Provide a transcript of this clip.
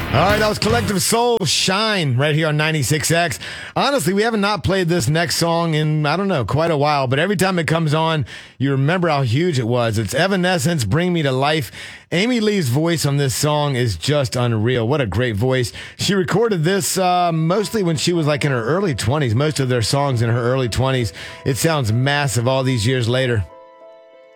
All right, that was Collective Soul Shine right here on 96X. Honestly, we haven't not played this next song in, I don't know, quite a while, but every time it comes on, you remember how huge it was. It's Evanescence, Bring Me to Life. Amy Lee's voice on this song is just unreal. What a great voice. She recorded this mostly when she was like in her early 20s, most of their songs in her early 20s. It sounds massive all these years later.